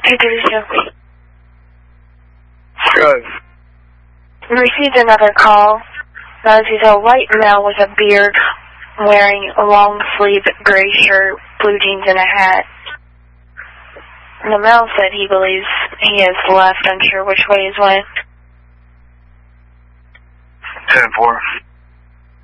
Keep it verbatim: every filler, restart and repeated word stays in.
Hey, Teresa. Good. We received another call. Notices a white male with a beard wearing a long-sleeved gray shirt, blue jeans, and a hat. And the male said he believes he has left, unsure which way he's went. ten four.